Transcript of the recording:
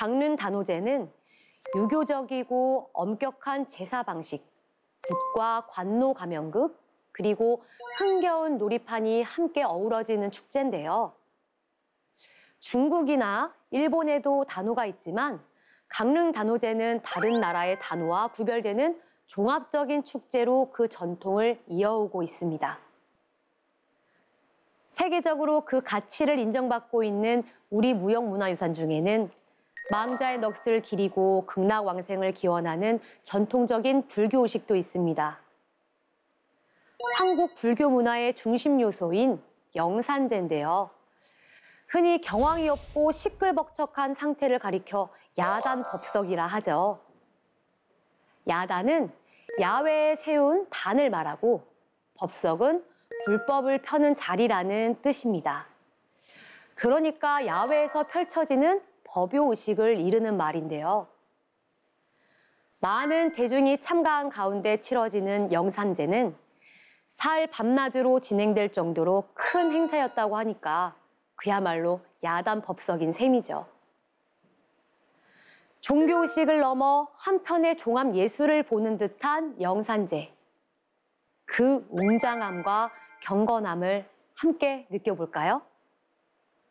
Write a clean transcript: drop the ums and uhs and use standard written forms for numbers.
강릉단오제는 유교적이고 엄격한 제사 방식, 굿과 관노 가면극, 그리고 흥겨운 놀이판이 함께 어우러지는 축제인데요. 중국이나 일본에도 단오가 있지만 강릉단오제는 다른 나라의 단오와 구별되는 종합적인 축제로 그 전통을 이어오고 있습니다. 세계적으로 그 가치를 인정받고 있는 우리 무형문화유산 중에는 망자의 넋을 기리고 극락왕생을 기원하는 전통적인 불교의식도 있습니다. 한국 불교 문화의 중심 요소인 영산제인데요. 흔히 경황이 없고 시끌벅적한 상태를 가리켜 야단법석이라 하죠. 야단은 야외에 세운 단을 말하고 법석은 불법을 펴는 자리라는 뜻입니다. 그러니까 야외에서 펼쳐지는 법요의식을 이르는 말인데요. 많은 대중이 참가한 가운데 치러지는 영산제는 사흘 밤낮으로 진행될 정도로 큰 행사였다고 하니까 그야말로 야단법석인 셈이죠. 종교의식을 넘어 한편의 종합예술을 보는 듯한 영산제. 그 웅장함과 경건함을 함께 느껴볼까요?